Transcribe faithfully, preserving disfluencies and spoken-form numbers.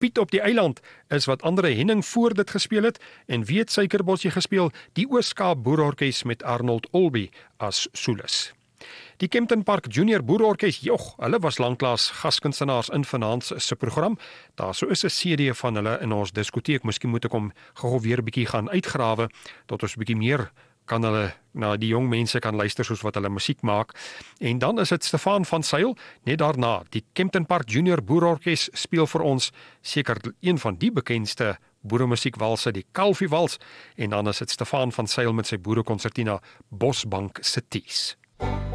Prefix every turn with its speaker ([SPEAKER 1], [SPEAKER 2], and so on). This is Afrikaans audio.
[SPEAKER 1] Piet op die eiland is wat Andre Henning voor dit gespeel het en wie het Suikerbossie gespeel? Die Oos-Kaap Boerorkes met Arnold Olby as Soelis. Die Kempton Park Junior Boerorkes, joh, hulle was lanklaas gaskunstenaars in vanaand se program. Daar so is 'n C D van hulle in ons diskoteek. Miskien moet ek hom gou weer bietjie gaan uitgrawe tot ons bietjie meer kan hulle na die jong mense kan luister soos wat hulle musiek maak. En dan is dit Stefan van Sail, net daarna. Die Kempton Park Junior Boerorkes speel vir ons seker een van die bekendste boeremusiekwalse, die Kalfie Wals, en dan is dit Stefan van Sail met sy boerekonsertina Bosbank Cities.